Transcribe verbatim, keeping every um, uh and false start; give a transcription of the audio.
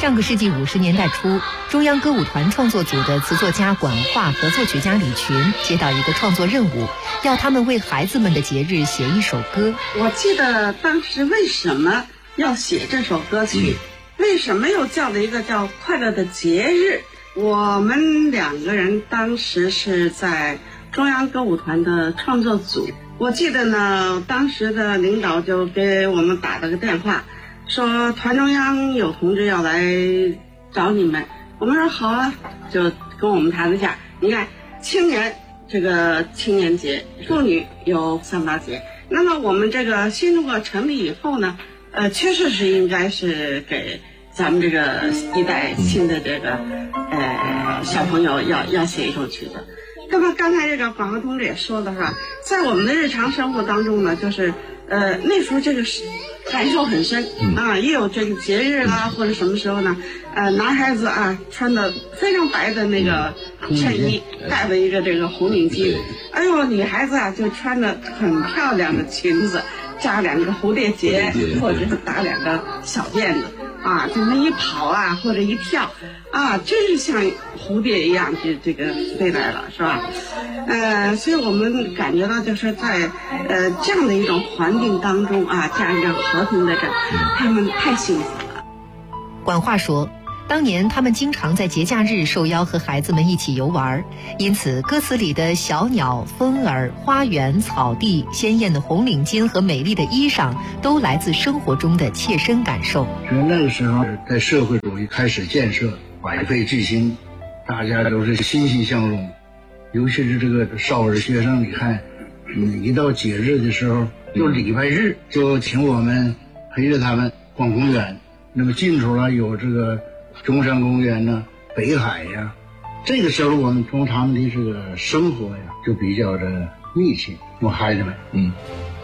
上个世纪五十年代初，中央歌舞团创作组的词作家管化和作曲家李群接到一个创作任务，要他们为孩子们的节日写一首歌。 我记得当时为什么要写这首歌曲，嗯、为什么又叫了一个叫快乐的节日？我们两个人当时是在中央歌舞团的创作组，我记得呢，当时的领导就给我们打了个电话，说团中央有同志要来找你们。我们说好啊，就跟我们谈了一下。你看，青年这个青年节，妇女有三八节，那么我们这个新中国成立以后呢，呃，确实是应该是给咱们这个一代新的这个呃小朋友要要写一首曲子。那么刚才这个广和同志也说了是吧，在我们的日常生活当中呢，就是呃那时候这个是感受很深啊，也有这个节日啦，或者什么时候呢，呃男孩子啊穿的非常白的那个衬衣，戴了一个这个红领巾，哎呦女孩子啊就穿的很漂亮的裙子，扎两个蝴蝶结，或者是打两个小辫子啊，这么一跑啊或者一跳啊，真是像蝴蝶一样就这个飞来了，是吧？呃，所以我们感觉到就是在呃这样的一种环境当中啊，这样一个和平的这，他们太幸福了。 管化说，当年他们经常在节假日受邀和孩子们一起游玩，因此歌词里的小鸟、风儿、花园、草地、鲜艳的红领巾和美丽的衣裳，都来自生活中的切身感受。 所以那个时候，在社会主义开始建设，百废俱兴，大家都是欣欣向荣。尤其是这个少儿学生，你看，嗯，一到节日的时候，就礼拜日就请我们陪着他们逛公园。那么近处啊有这个中山公园呢、啊、北海呀，这个时候我们同他们的这个生活呀就比较的密切，我孩子们，嗯。